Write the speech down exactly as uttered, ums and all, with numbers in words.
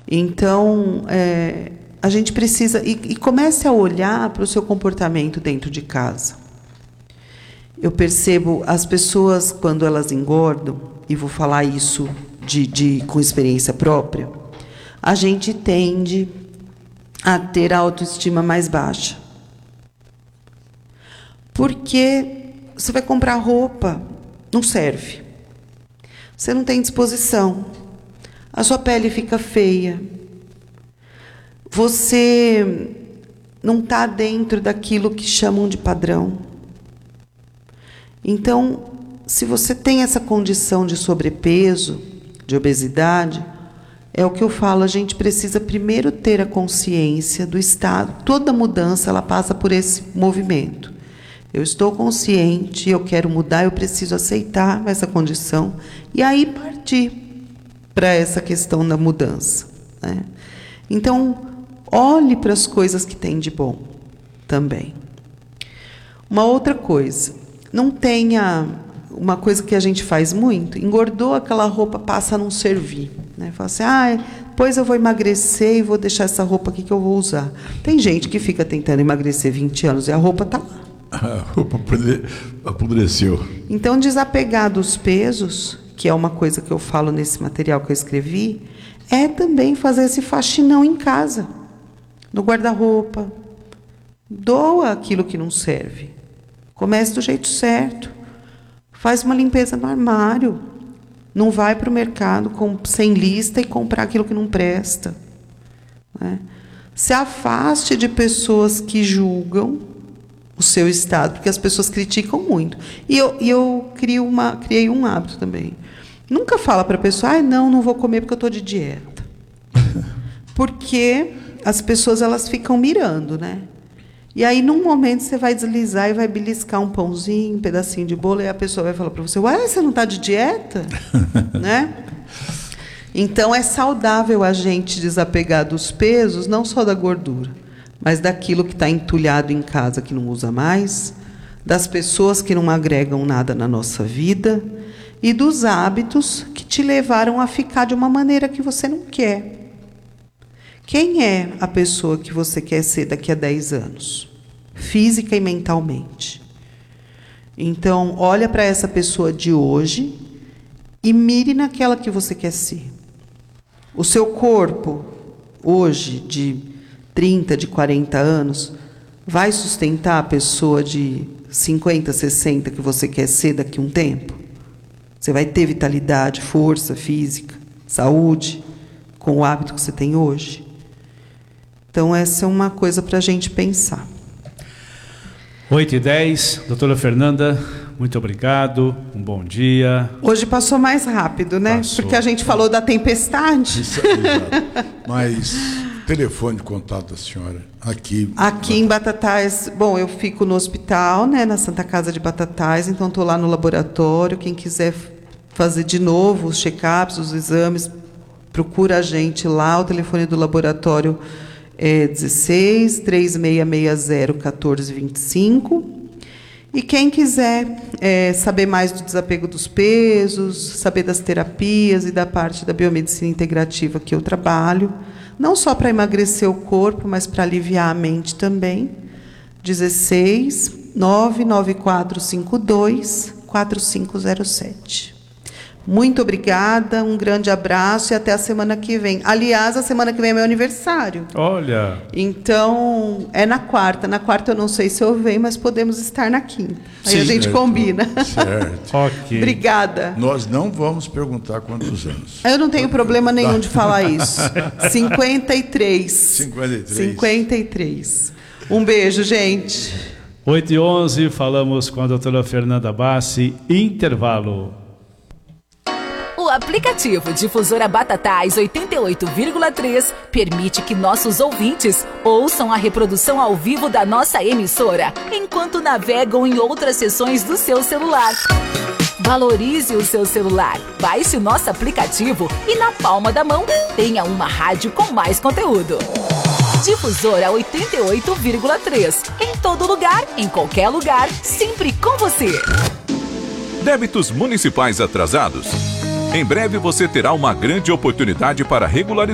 Então, é, a gente precisa... E, e comece a olhar para o seu comportamento dentro de casa. Eu percebo as pessoas, quando elas engordam, e vou falar isso de, de, com experiência própria, a gente tende a ter a autoestima mais baixa. Porque você vai comprar roupa, não serve. Você não tem disposição. A sua pele fica feia. Você não está dentro daquilo que chamam de padrão. Então, se você tem essa condição de sobrepeso, de obesidade, é o que eu falo, a gente precisa primeiro ter a consciência do estado. Toda mudança, ela passa por esse movimento. Eu estou consciente, eu quero mudar, eu preciso aceitar essa condição e aí partir para essa questão da mudança, né? Então, olhe para as coisas que tem de bom também. Uma outra coisa, não tenha uma coisa que a gente faz muito, engordou aquela roupa, passa a não servir, né? Fala assim, ah, depois eu vou emagrecer e vou deixar essa roupa aqui que eu vou usar. Tem gente que fica tentando emagrecer vinte anos e a roupa está lá. A roupa apodreceu. Então, desapegar dos pesos, que é uma coisa que eu falo nesse material que eu escrevi, é também fazer esse faxinão em casa, no guarda-roupa. Doa aquilo que não serve. Comece do jeito certo. Faz uma limpeza no armário. Não vai para o mercado com, sem lista e comprar aquilo que não presta, né? Se afaste de pessoas que julgam o seu estado, porque as pessoas criticam muito. E eu, e eu crio uma, criei um hábito também. Nunca fala para a pessoa, ah, não, não vou comer porque eu estou de dieta. Porque as pessoas elas ficam mirando, né? E aí, num momento, você vai deslizar e vai beliscar um pãozinho, um pedacinho de bolo, e a pessoa vai falar para você, ué, você não está de dieta? Né? Então, é saudável a gente desapegar dos pesos, não só da gordura, mas daquilo que está entulhado em casa, que não usa mais, das pessoas que não agregam nada na nossa vida e dos hábitos que te levaram a ficar de uma maneira que você não quer. Quem é a pessoa que você quer ser daqui a dez anos? Física e mentalmente. Então, olha para essa pessoa de hoje e mire naquela que você quer ser. O seu corpo, hoje, de trinta, de quarenta anos, vai sustentar a pessoa de cinquenta, sessenta que você quer ser daqui a um tempo? Você vai ter vitalidade, força física, saúde, com o hábito que você tem hoje? Então, essa é uma coisa para a gente pensar. oito e dez, doutora Fernanda, muito obrigado, um bom dia. Hoje passou mais rápido, né? Passou. Porque a gente falou da tempestade. Isso, exato. Mas, telefone de contato da senhora, aqui. Aqui em Batatais, bom, eu fico no hospital, né, na Santa Casa de Batatais, então estou lá no laboratório, quem quiser fazer de novo os check-ups, os exames, procura a gente lá, o telefone do laboratório é dezesseis, três seis seis zero, um quatro dois cinco. E quem quiser é, saber mais do desapego dos pesos, saber das terapias e da parte da biomedicina integrativa que eu trabalho, não só para emagrecer o corpo, mas para aliviar a mente também, dezesseis, nove nove quatro cinco dois, quatro cinco zero sete. Muito obrigada, um grande abraço e até a semana que vem. Aliás, a semana que vem é meu aniversário. Olha! Então, é na quarta. Na quarta eu não sei se eu venho, mas podemos estar na quinta. Aí Sim, a gente certo. combina. Certo. Okay. Obrigada. Nós não vamos perguntar quantos anos. Eu não tenho problema nenhum de falar isso. cinquenta e três. cinquenta e três. cinquenta e três. Um beijo, gente. oito e onze, falamos com a doutora Fernanda Bassi. Intervalo. O aplicativo Difusora Batatais oitenta e oito vírgula três permite que nossos ouvintes ouçam a reprodução ao vivo da nossa emissora, enquanto navegam em outras seções do seu celular. Valorize o seu celular, baixe o nosso aplicativo e na palma da mão tenha uma rádio com mais conteúdo. Difusora oitenta e oito vírgula três, em todo lugar, em qualquer lugar, sempre com você. Débitos municipais atrasados? Em breve você terá uma grande oportunidade para regularizar